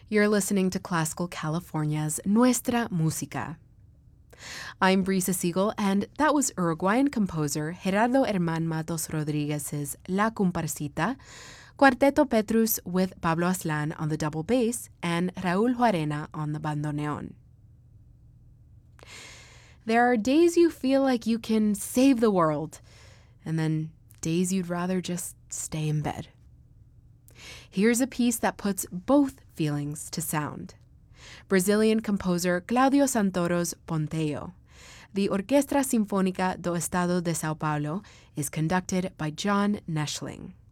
You're listening to Classical California's Nuestra Música. I'm Brisa Siegel, and that was Uruguayan composer Gerardo Herman Matos Rodriguez's La Comparsita, Cuarteto Petrus with Pablo Aslan on the double bass and Raúl Juarena on the bandoneon. There are days you feel like you can save the world, and then days you'd rather just stay in bed. Here's a piece that puts both feelings to sound. Brazilian composer Claudio Santoro's Ponteio. The Orquestra Sinfónica do Estado de São Paulo is conducted by John Neschling.